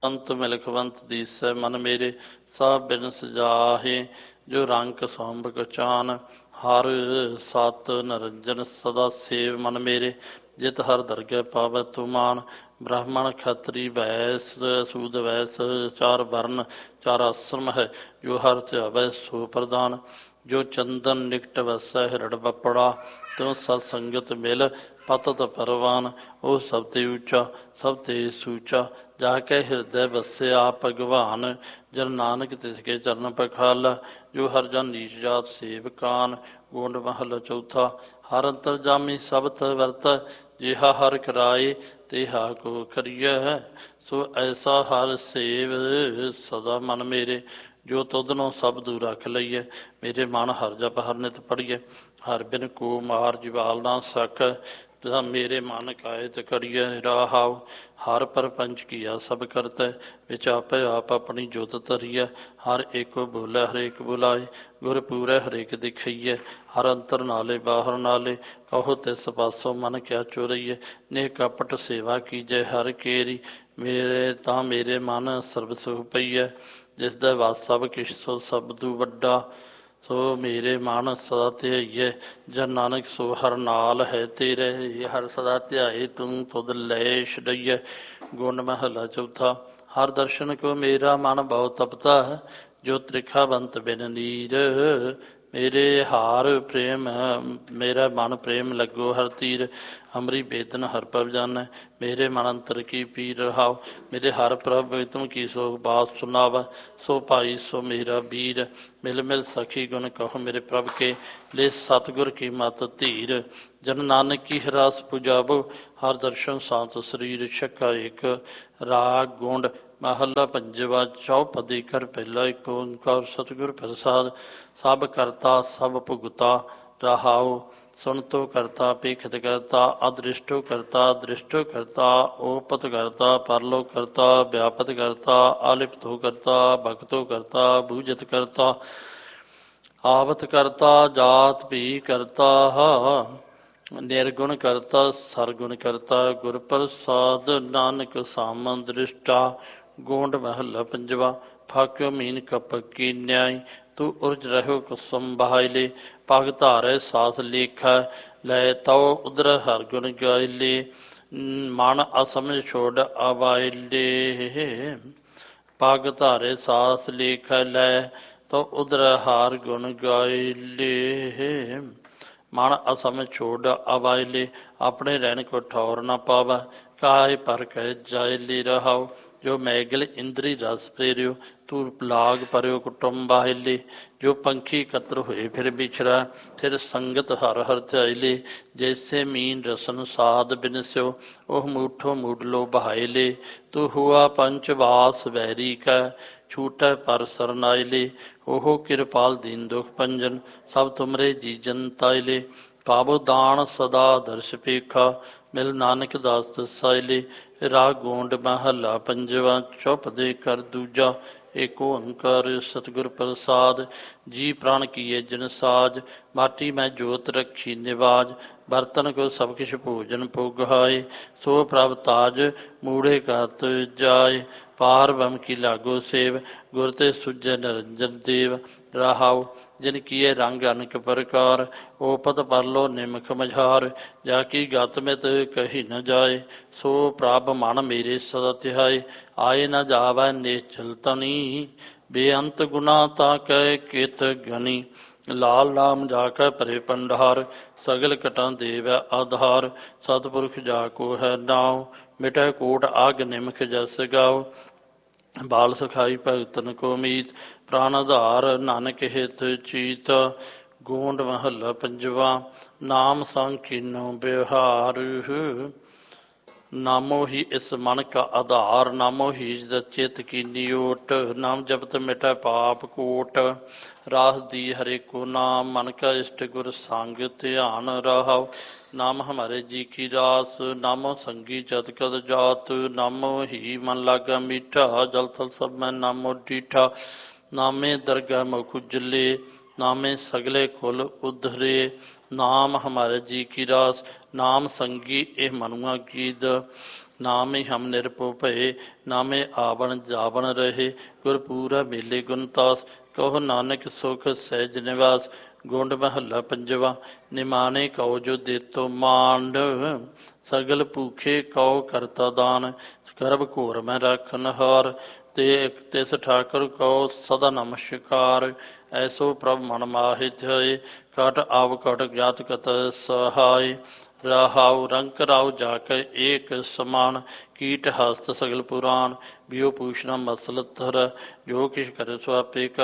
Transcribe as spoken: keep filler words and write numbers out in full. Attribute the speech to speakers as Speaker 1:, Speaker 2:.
Speaker 1: ਅੰਤ ਮਿਲਖਵੰਤ ਦੀਸੈ ਮਨ ਮੇਰੇ, ਸਭ ਬਿਨ ਸਜਾਹੇ ਜੋ ਰੰਗ ਸੌਂਭ ਕਚਾਨ। ਹਰ ਸਤ ਨਰੰਜਨ ਸਦਾ ਸੇਵ ਮਨ ਮੇਰੇ, ਜਿਤ ਹਰ ਦਰਗਹਿ ਪਾਵੈ ਤੁਮਾਨ। ਬ੍ਰਾਹਮਣ ਖੱਤਰੀ ਵੈਸ ਸੂਦ ਵੈਸ, ਚਾਰ ਵਰਨ ਚਾਰ ਆਸਰਮ ਹੈ, ਜੋ ਹਰ ਧਿਆਵੈ ਸੋ ਪ੍ਰਦਾਨ। ਜੋ ਚੰਦਨ ਨਿਕਟ ਵਸੈ ਹਿਰੜ ਬਪੜਾ, ਤਿਉ ਸਤ ਸੰਗਤ ਮਿਲ ਪਤਤ ਪਰਵਾਨ। ਉਹ ਸਭ ਤੇ ਉੱਚਾ ਸਭ ਤੇ ਸੂਚਾ, ਜਾ ਕੇ ਹਿਰਦੈ ਵਸਿਆ ਭਗਵਾਨ। ਜਨ ਨਾਨਕ ਤਿਸ ਕੇ ਚਰਨ ਪਖਾਲਾ, ਜੋ ਹਰ ਜਨ ਨੀਚ ਜਾਤ ਸੇਵਕਾਨ। ਗੋਂਡ ਮਹਲਾ ਚੌਥਾ। ਹਰ ਅੰਤਰਜਾਮੀ ਸਬਤ ਵਰਤ, ਜਿਹਾ ਹਰ ਕਰਾਏ ਤੇਹਾ ਕੋ ਕਰੀਐ। ਸੋ ਐਸਾ ਹਰ ਸੇਵ ਸਦਾ ਮਨ ਮੇਰੇ, ਜੋ ਤੁਧਨੋਂ ਸਭ ਦੂਰ ਰੱਖ ਲਈਐ। ਮੇਰੇ ਮਨ ਹਰ ਜਪ ਹਰ ਨਿਤ ਪੜੀਐ, ਹਰ ਬਿਨ ਕੋ ਮਾਰ ਜਵਾਲ ਨਾ ਸਕੈ। ਤਥਾ ਮੇਰੇ ਮਨ ਕਾਇਤ ਕਰੀਐ ਰਾਹਾਉ, ਹਰ ਪਰਪੰਚ ਕੀਆ ਸਭ ਕਰਤੈ। ਵਿੱਚ ਆਪੇ ਆਪ ਆਪਣੀ ਜੋਤ ਧਰੀਐ, ਹਰ ਏਕੋ ਬੋਲੇ ਹਰੇਕ ਬੁਲਾਏ। ਗੁਰ ਪੂਰੈ ਹਰੇਕ ਦਿਖਈਐ, ਹਰ ਅੰਤਰ ਨਾਲੇ ਬਾਹਰ ਨਾਲੇ। ਕਹੋ ਤਿਸ ਪਾਸੋਂ ਮਨ ਕਿਆ ਚੋਰਈਐ, ਨੇ ਕਪਟ ਸੇਵਾ ਕੀਜੈ ਹਰ ਕੇਰੀ। ਮੇਰੇ ਤਾਂ ਮੇਰੇ ਮਨ ਸਰਬ ਸੁਖ ਪਈਐ, ਜਿਸ ਦਾ ਵਾਸ ਸਭ ਕਿਛ ਸੋ ਸਬਦੂ ਵੱਡਾ। ਸੋ ਮੇਰੇ ਮਨ ਸਦਾ ਧਿਆਈਐ, ਜਨ ਨਾਨਕ ਸੋ ਹਰ ਨਾਲ ਹੈ ਤੇਰੇ। ਹਰ ਸਦਾ ਧਿਆਏ ਤੂੰ ਤੁਧ ਲੈ ਛਡਈਐ। ਗੁਣ ਮਹਲਾ ਚੌਥਾ। ਹਰ ਦਰਸ਼ਨ ਕੋ ਮੇਰਾ ਮਨ ਬਹੁ ਤਪਤਾ ਹੈ, ਜੋ ਤ੍ਰਿਖਾ ਬੰਤ ਬਿਨ ਨੀਰ। ਮੇਰੇ ਹਾਰ ਪ੍ਰੇਮ ਮੇਰਾ ਮਨ ਪ੍ਰੇਮ ਲੱਗੋ ਹਰ ਤੀਰ। ਹਮਰੀ ਬੇਦਨ ਹਰ ਪ੍ਰਭ ਜਾਨੈ, ਮੇਰੇ ਮਨ ਅੰਤਰ ਕੀ ਪੀਰ ਰਹਾਉ। ਮੇਰੇ ਹਰ ਪ੍ਰਭ ਤੁਮ ਕੀ ਸੋ ਬਾਤ ਸੁਨਾਵੈ, ਸੋ ਭਾਈ ਸੋ ਮੇਰਾ ਵੀਰ। ਮਿਲ ਮਿਲ ਸਖੀ ਗੁਣ ਕਹੋ ਮੇਰੇ ਪ੍ਰਭ ਕੇ, ਲੈ ਸਤਿਗੁਰ ਕੀ ਮਤ ਧੀਰ। ਜਨ ਨਾਨਕ ਕੀ ਹਰਾਸ ਪੁਜਾਵੋ, ਹਰ ਦਰਸ਼ਨ ਸਾਤ ਸਰੀਰ। ਛੱਕਾ ਇੱਕ। ਰਾਗ ਗੋਂਡ ਮਹੱਲਾ ਪੰਜਵਾ। ਚੌਪਦੀ ਕਰ ਪਹਿਲਾ। ਇੱਕ ਓਂਕਾਰ ਸਤਿਗੁਰ ਪ੍ਰਸਾਦ। ਸਭ ਕਰਤਾ ਸਭ ਭੁਗਤਾ ਰਹਾਉ, ਸੁਣਤੋ ਕਰਤਾ ਪੇਖਤ ਕਰਤਾ। ਅਦ੍ਰਿਸ਼ਟੋ ਕਰਤਾ ਦ੍ਰਿਸ਼ਟੋ ਕਰਤਾ, ਓਪਤ ਕਰਤਾ ਪਰਲੋਕ ਕਰਤਾ। ਵਿਆਪਤ ਕਰਤਾ ਆਲਿਪਤੋ ਕਰਤਾ, ਭਗਤੋ ਕਰਤਾ ਬੂਝਤ ਕਰਤਾ। ਆਵਤ ਕਰਤਾ ਜਾਤ ਵੀ ਕਰਤਾ, ਨਿਰਗੁਣ ਕਰਤਾ ਸਰਗੁਣ ਕਰਤਾ। ਗੁਰ ਪ੍ਰਸਾਦ ਨਾਨਕ ਸਾਮ ਦ੍ਰਿਸ਼ਟਾ। ਗੋਂਡ ਮਹੱਲਾ ਪੰਜਵਾ। ਫਾਕਿਓ ਮੀਨ ਕਪਕ ਕੀ ਨਿਆਈ, ਤੂੰ ਉਰਜ ਰਹਿਓ ਕੁਸੁਮ ਬਹਾਇਲੇ। ਪਗ ਧਾਰੈ ਸਾਸ ਲੇਖੈ, ਲੈ ਤਉ ਉਦਰ ਹਰ ਗੁਣ ਗਾਇਲੇ। ਮਨ ਅਸਮਝ ਛੋੜ ਆਵਾਇਲੇ, ਪਗ ਧਾਰੇ ਸਾਸ ਲੇਖੈ। ਲੈ ਤਉ ਉਦਰ ਹਰ ਗੁਣ ਗਾਇਲੇ। ਮਨ ਅਸਮਝ ਛੋੜ ਆਵਾਇਲੇ, ਆਪਣੇ ਰਹਿਣ ਕੋ ਠੌਰ ਨਾ ਪਾਵੈ। ਕਾਹੇ ਪਰ ਕਹਿ ਜਾਇਲੇ ਰਹਾਉ, ਜੋ ਮੈਗਲ ਇੰਦਰੀ ਰਸ ਪ੍ਰੇਰਿਓ। ਤੂੰ ਲਾਗ ਪਰਿਓ ਕੁਟੁੰਬ ਬਾਹਿਲੇ, ਜੋ ਪੰਖੀ ਇਕੱਤਰ ਹੋਏ ਫਿਰ ਵਿਛੜਾ। ਫਿਰ ਸੰਗਤ ਹਰ ਹਰ ਧਿਆਇਲੇ, ਜੈਸੇ ਮੀਨ ਰਸਨ ਸਾਧ ਬਿਨਸਿਓ। ਉਹ ਮੂਠੋ ਮੂਡਲੋ ਬਹਾਇਲੇ, ਤੂੰ ਹੁਆ ਪੰਚ ਵਾਸ ਵੈਰੀ ਕੈ। ਛੂਟੈ ਪਰ ਸਰਨਾਇਲੇ, ਉਹ ਕਿਰਪਾਲ ਦੀਨ ਦੁਖ ਭੰਜਨ। ਸਭ ਤੁਮਰੇ ਜੀ ਜਨ ਤਾਇਲੇ, ਪਾਵੋ ਦਾਨ ਸਦਾ ਦਰਸ਼ ਪੇਖਾ। ਮਿਲ ਨਾਨਕ ਦਾਸ ਦਸਾਇਲੇ। ਰਾਗ ਗੋਂਡ ਮਹੱਲਾ ਪੰਜਵਾ। ਚੌਪਦੇ ਕਰ ਦੂਜਾ। ਏਕ ਓਂਕਾਰ ਸਤਿਗੁਰ ਪ੍ਰਸਾਦ। ਜੀ ਪ੍ਰਾਣ ਕੀਏ ਜਿਨ ਸਾਜ, ਮਾਟੀ ਮੈਂ ਜੋਤ ਰੱਖੀ ਨਿਵਾਜ। ਬਰਤਨ ਕੋ ਸਭ ਕਿਛ ਭੋਜਨ ਪੁਗਾਏ, ਸੋ ਪ੍ਰਭ ਤਾਜ ਮੂੜੇ ਕਤ ਜਾਏ। ਪਾਰ ਬ੍ਰਹਮ ਕੀ ਲਾਗੋ ਸੇਵ, ਗੁਰ ਤੇ ਸੁਝੈ ਨਿਰੰਜਨ ਦੇਵ। ਰਹਾਉ ਜਿਨ ਕੀਏ ਰੰਗ ਅਨਕ ਪ੍ਰਕਾਰ, ਓਪਤ ਪਰਲੋ ਨਿਮਖ ਮਝਾਰ। ਜਾ ਕੀ ਗਤ ਮਿਤ ਕਹੀ ਨ ਜਾਏ, ਸੋ ਪ੍ਰਭ ਮਨ ਮੇਰੇ ਸਦਾ ਧਿਆਏ। ਆਏ ਨ ਜਾਵੈ ਨਿਸ਼ਚਲ ਤਨੀ, ਬੇਅੰਤ ਗੁਨਾ ਤਾ ਕੈ ਕਿਤ ਗਨੀ। ਲਾਲ ਨਾਮ ਜਾ ਕੈ ਭਰੇ ਭੰਡਾਰ, ਸਗਲ ਕਟਾਂ ਦੇਵੈ ਆਧਾਰ। ਸਤਿਪੁਰਖ ਜਾ ਕੋ ਹੈ ਨਾਉ, ਮਿਟੈ ਕੋਟ ਅਗ ਨਿਮਖ ਜਸ ਗਾਉ। ਬਾਲ ਸਖਾਈ ਭਗਤਨ ਕੋ ਮੀਤ, ਪ੍ਰਾਨ ਆਧਾਰ ਨਾਨਕ ਹਿਤ ਚੀਤ। ਗੋਂਡ ਮਹੱਲਾ ਪੰਜਵਾ। ਨਾਮ ਸੰਗ ਕੀਨੋ ਬਿਵਹਾਰ, ਨਾਮੋ ਹੀ ਇਸ ਮਨ ਕਾ ਆਧਾਰ। ਨਾਮੋ ਹੀ ਚਿਤ ਕੀਨੀ ਓਟ, ਨਾਮ ਜਪਤ ਮਿਟੈ ਪਾਪ ਕੋਟ। ਰਾਸ ਦੀ ਹਰੇ ਕੋ ਨਾਮ, ਮਨ ਕਾ ਇਸ਼ਟ ਗੁਰ ਸੰਗ ਧਿਆਨ। ਰਹਾਉ ਨਾਮ ਹਮਾਰੇ ਜੀ ਕੀ ਰਾਸ, ਨਾਮੋ ਸੰਗੀ ਜਤ ਕਦ ਜਾਤ। ਨਾਮੋ ਹੀ ਮਨ ਲਾਗਾ ਮੀਠਾ, ਜਲ ਥਲ ਸਭ ਮੈਂ ਨਾਮੋ ਡੀਠਾ। ਨਾਮੇ ਦਰਗਹਿ ਮੁਖ ਉਜਲੇ, ਨਾਮੇ ਸਗਲੇ ਕੁਲ ਉਧਰੇ। ਨਾਮ ਹਮਾਰੇ ਜੀ ਕੀ ਰਾਸ, ਨਾਮ ਸੰਗੀ ਇਹ ਮਨੁਆ ਕੀਦ। ਨਾਮੇ ਹਮ ਨਿਰਭਉ ਭਏ, ਨਾਮੇ ਆਵਣ ਜਾਵਣ ਰਹੇ। ਗੁਰਪੂਰਾ ਮੇਲੇ ਗੁਣਤਾਸ, ਕਹੋ ਨਾਨਕ ਸੁਖ ਸਹਿਜ ਨਿਵਾਸ। ਗੋਂਡ ਮਹੱਲਾ ਪੰਜਵਾ। ਨਿਮਾਣੇ ਕਉ ਜੋ ਦੇਤੋ ਮਾਂਡ, ਸਗਲ ਭੂਖੇ ਕਉ ਕਰਤਾ ਦਾਨ। ਗਰਭ ਘੋਰ ਮੈਂ ਰਾਖਨ ਹਾਰ, ਤੇ ਤਿਸ ਠਾਕੁਰ ਕਉ ਸਦਾ ਨਮਸਕਾਰ। ਐਸੋ ਪ੍ਰਭ ਮਨ ਮਾਹਿ ਧਿਆਏ, ਕਟ ਆਵ ਕਟ ਜਾਤ ਕਤ ਸਹਾਇ। ਰਾਹਾਉ ਰੰਕ ਰਾਉ ਜਾ ਕੇ ਏਕ ਸਮਾਨ, ਕੀਟ ਹਸਤ ਸਗਲ ਪੁਰਾਨ। ਬਿਓ ਪੂਸ਼ਣਾ ਮਸਲ ਧਰ, ਜੋ ਕਿਛ ਕਰੇ ਸੋ ਆਪੇ ਕਰ।